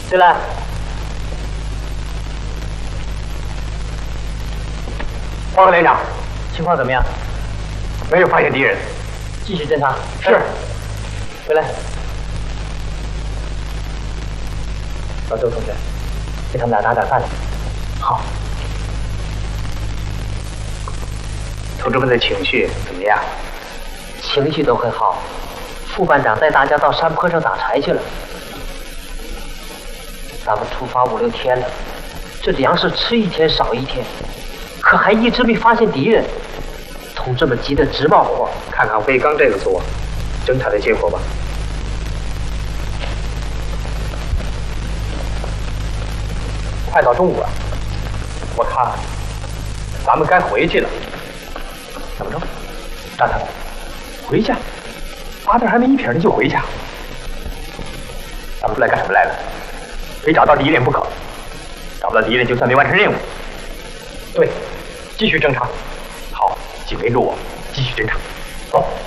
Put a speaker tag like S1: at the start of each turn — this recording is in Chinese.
S1: 对了，
S2: 报告连长，
S1: 情况怎么样？
S2: 没有发现敌人。
S1: 继续侦查。
S2: 是。
S1: 回来。老周同学，给他们俩打点饭去。
S2: 好。同志们的情绪怎么样？
S1: 情绪都很好。副班长带大家到山坡上打柴去了。咱们出发5、6天了，这粮食吃一天少一天，可还一直没发现敌人。同志们急得直冒火。
S2: 看看卫刚这个组侦查的结果吧。快到中午了，我看咱们该回去了。怎么着？张大哥，回去？阿弟还没一撇呢就回去？咱们出来干什么来了？非找到敌人不可。找不到敌人，就算没完成任务。对，继续侦查。好，请跟着我，继续侦查。走。